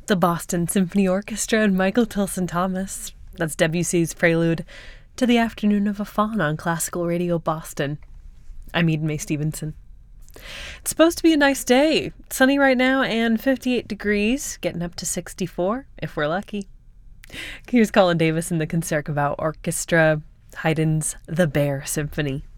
The Boston Symphony Orchestra and Michael Tilson Thomas. That's Debussy's prelude to the Afternoon of a Faun on Classical Radio Boston. I'm Eden Mae Stevenson. It's supposed to be a nice day. Sunny right now and 58 degrees, getting up to 64 if we're lucky. Here's Colin Davis and the Concertgebouw Orchestra, Haydn's The Bear Symphony.